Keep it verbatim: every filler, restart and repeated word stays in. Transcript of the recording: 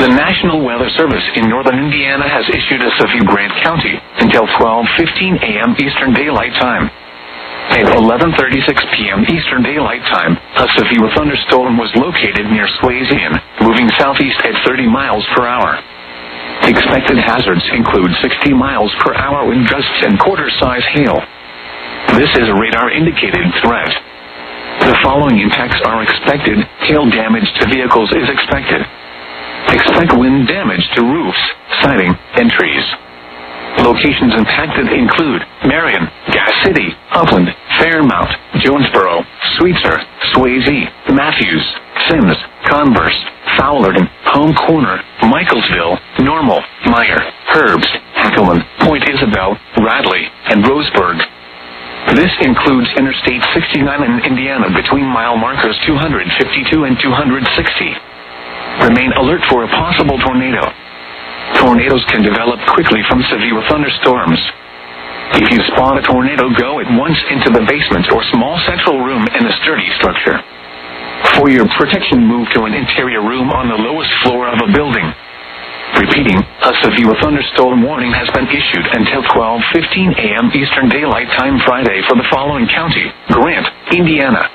The National Weather Service in northern Indiana has issued a severe Grant County until twelve fifteen a.m. Eastern Daylight Time. At eleven thirty-six p.m. Eastern Daylight Time, a severe thunderstorm was located near Swayze, moving southeast at thirty miles per hour. Expected hazards include sixty miles per hour wind gusts and quarter-size hail. This is a radar-indicated threat. The following impacts are expected. Hail damage to vehicles is expected. Expect wind damage to roofs, siding, and trees. Locations impacted include Marion, Gas City, Upland, Fairmount, Jonesboro, Sweetser, Swayze, Matthews, Sims, Converse, Fowlerton, Home Corner, Michaelsville, Normal, Meyer, Herbst, Hackelman, Point Isabel, Radley, and Roseburg. This includes Interstate sixty-nine in Indiana between mile markers two fifty-two and two sixty. Remain alert for a possible tornado. Tornadoes can develop quickly from severe thunderstorms. If you spot a tornado, go at once into the basement or small central room in a sturdy structure. For your protection, move to an interior room on the lowest floor of a building. Repeating, a severe thunderstorm warning has been issued until twelve fifteen a.m. Eastern Daylight Time Friday for the following county: Grant, Indiana,